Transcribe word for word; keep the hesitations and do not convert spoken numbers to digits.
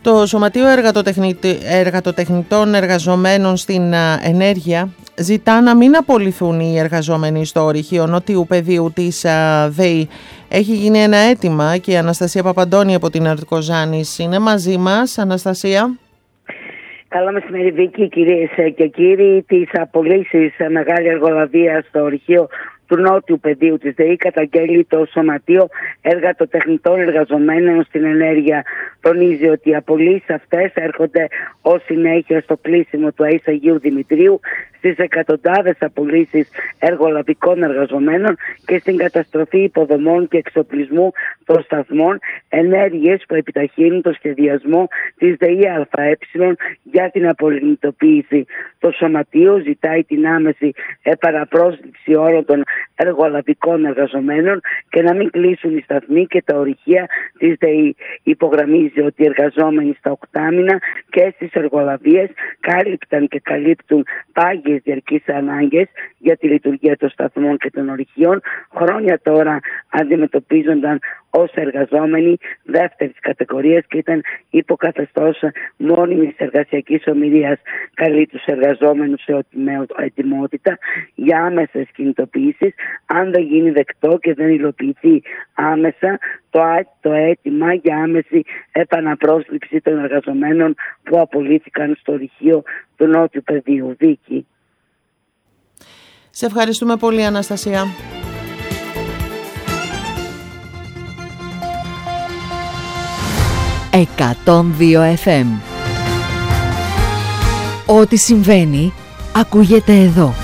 Το Σωματείο Εργατοτεχνητών Εργαζομένων στην Ενέργεια ζητά να μην απολυθούν οι εργαζόμενοι στο ορυχείο Νότιου Πεδίου της ΔΕΗ. Έχει γίνει ένα αίτημα και η Αναστασία Παπαντώνη από την Αρτικοζάνης είναι μαζί μας. Αναστασία. Καλό μεσημέρι, Βίκη, κυρίες και κύριοι. Τις απολύσεις μεγάλη εργολαβία στο ορυχείο του Νότιου Πεδίου της ΔΕΗ καταγγέλει το Σωματείο Εργατοτεχνητών Εργαζομένων στην Ενέργεια. Τονίζει ότι οι απολύσεις αυτές έρχονται ως συνέχεια στο κλείσιμο του ΑΕΣ Αγίου Δημητρίου, στις εκατοντάδες απολύσεις εργολαβικών εργαζομένων και στην καταστροφή υποδομών και εξοπλισμού των σταθμών, ενέργειες που επιταχύνουν το σχεδιασμό της ΔΕΗ ΑΕ για την απολυτοποίηση. Το Σωματείο ζητάει την άμεση επαναπρόσληψη όλων των εργολαβικών εργαζομένων και να μην κλείσουν οι σταθμοί και τα ορυχεία της ΔΕΗ. Υπογραμμίζει ότι οι εργαζόμενοι στα οκτάμινα και στις εργολαβίες κάλυπταν και καλύπτουν πάγιες διαρκείς ανάγκες για τη λειτουργία των σταθμών και των ορυχείων. Χρόνια τώρα αντιμετωπίζονταν ως εργαζόμενοι δεύτερης κατηγορίας και ήταν υποκαθεστώς μόνιμης εργασιακής ομιλίας. Καλεί τους εργαζόμενους σε ετοιμότητα για άμεσες κινητοποιήσεις. Αν δεν γίνει δεκτό και δεν υλοποιηθεί άμεσα το, το αίτημα για άμεση επαναπρόσληψη των εργαζομένων που απολύθηκαν στο ορυχείο του Νότιου Πεδίου. Βίκη. Σε ευχαριστούμε πολύ, Αναστασία. εκατόν δύο εφ εμ. Ό,τι συμβαίνει ακούγεται εδώ.